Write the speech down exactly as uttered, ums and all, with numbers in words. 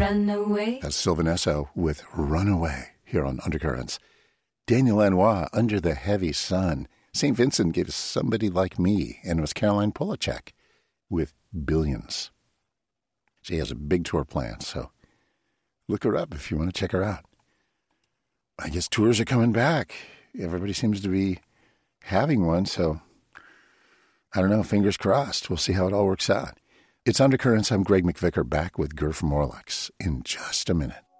Runaway. That's Sylvan Esso with Runaway here on Undercurrents. Daniel Lanois, Under the Heavy Sun. Saint Vincent gives Somebody Like Me, and it was Caroline Polachek with Billions. She has a big tour planned, so look her up if you want to check her out. I guess tours are coming back. Everybody seems to be having one, so I don't know, fingers crossed. We'll see how it all works out. It's Undercurrents. I'm Greg McVicker, back with Gurf Morlux in just a minute.